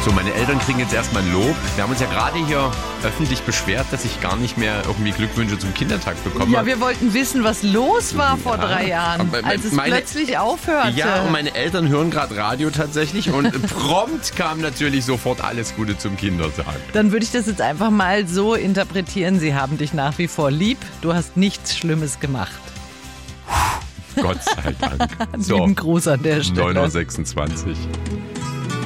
So, meine Eltern kriegen jetzt erstmal ein Lob. Wir haben uns ja gerade hier öffentlich beschwert, dass ich gar nicht mehr irgendwie Glückwünsche zum Kindertag bekomme. Ja, wir wollten wissen, was los war vor 3 Jahren, als es plötzlich aufhörte. Ja, und meine Eltern hören gerade Radio tatsächlich und prompt kam natürlich sofort alles Gute zum Kindertag. Dann würde ich das jetzt einfach mal so interpretieren, sie haben dich nach wie vor lieb, du hast nichts Schlimmes gemacht. Gott sei Dank. So, lieben Gruß an der Stelle. 9:26 Uhr.